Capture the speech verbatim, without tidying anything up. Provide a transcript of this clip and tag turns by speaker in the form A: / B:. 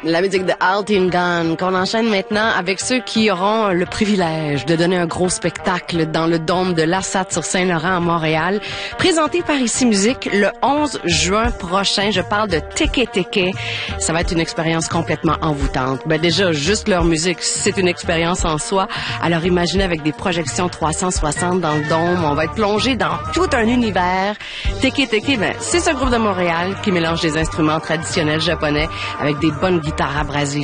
A: La musique de Altin Gun, qu'on enchaîne maintenant avec ceux qui auront le privilège de donner un gros spectacle dans le dôme de l'A S A T sur Saint-Laurent à Montréal, présenté par Ici Musique le onze juin prochain. Je parle de Teke Teke. Ça va être une expérience complètement envoûtante. Ben déjà, juste leur musique, c'est une expérience en soi. Alors imaginez avec des projections trois cent soixante dans le dôme, on va être plongé dans tout un univers. Teke Teke, ben, c'est ce groupe de Montréal qui mélange des instruments traditionnels japonais avec des bonnes guitares abrasives